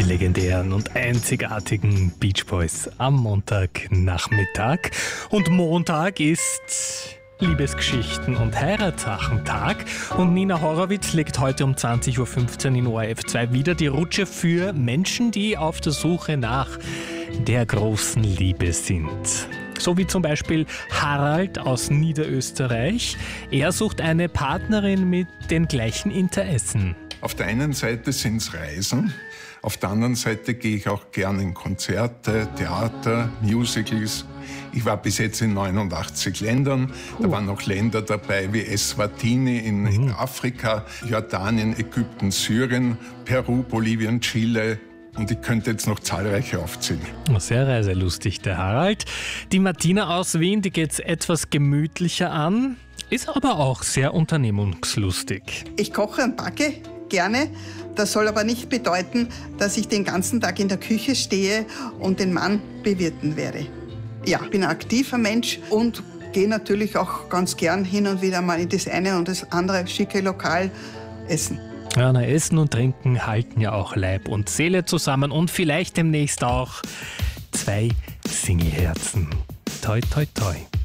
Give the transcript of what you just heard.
Die legendären und einzigartigen Beach Boys am Montagnachmittag. Und Montag ist Liebesgeschichten und Heiratssachen-Tag. Und Nina Horowitz legt heute um 20.15 Uhr in ORF 2 wieder die Rutsche für Menschen, die auf der Suche nach der großen Liebe sind. So wie zum Beispiel Harald aus Niederösterreich. Er sucht eine Partnerin mit den gleichen Interessen. Auf der einen Seite sind es Reisen, auf der anderen Seite gehe ich auch gerne in Konzerte, Theater, Musicals. Ich war bis jetzt in 89 Ländern. Da waren auch Länder dabei wie Eswatini in Afrika, Jordanien, Ägypten, Syrien, Peru, Bolivien, Chile. Und ich könnte jetzt noch zahlreiche aufzählen. Sehr reiselustig, der Harald. Die Martina aus Wien, die geht's etwas gemütlicher an, ist aber auch sehr unternehmungslustig. Ich koche und backe gerne. Das soll aber nicht bedeuten, dass ich den ganzen Tag in der Küche stehe und den Mann bewirten werde. Ja, ich bin ein aktiver Mensch und gehe natürlich auch ganz gern hin und wieder mal in das eine und das andere schicke Lokal essen. Ja, Essen und Trinken halten ja auch Leib und Seele zusammen und vielleicht demnächst auch 2 Singleherzen. Toi, toi, toi.